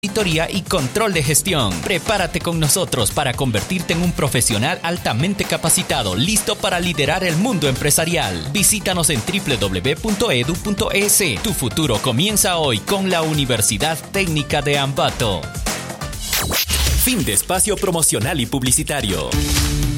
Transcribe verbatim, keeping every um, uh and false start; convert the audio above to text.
auditoría y control de gestión. Prepárate con nosotros para convertirte en un profesional altamente capacitado, listo para liderar el mundo empresarial. Visítanos en doble u doble u doble u punto edu punto es. Tu futuro comienza hoy con la Universidad Técnica de Ambato. Fin de espacio promocional y publicitario.